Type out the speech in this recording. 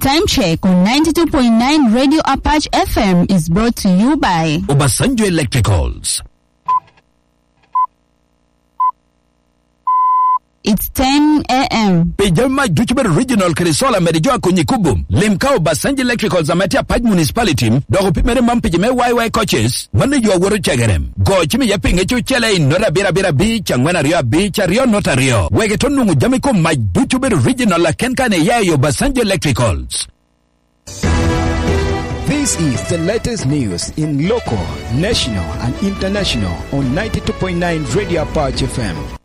Time check on 92.9 Radio Apache FM is brought to you by Obasanjo Electricals. It's 10 a.m. Pejama Duchber Regional Krisola Medijoa Kunyikubum. Limkao Obasanjo Electricals Amatia Paj Municipality. Dogo Pimere Mampijame YY coaches. Manajua Wuru Chagarem. Go Chimi Yapinga Chuchele in Nora Bira Beach and Wanaria Beach Rio Notario. Wegetonu Jamiko my Duchber Regional Kenkane Yayo Obasanjo Electricals. This is the latest news in local, national and international on 92.9 Radio Apache FM.